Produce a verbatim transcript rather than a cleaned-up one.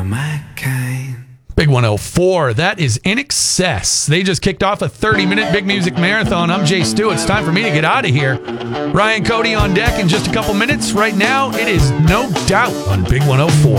my kind. Big one oh four. That is In Excess. They just kicked off a thirty-minute Big Music Marathon. I'm Jay Stu. It's time for me to get out of here. Ryan Cody on deck in just a couple minutes. Right now, it is No Doubt on Big one oh four.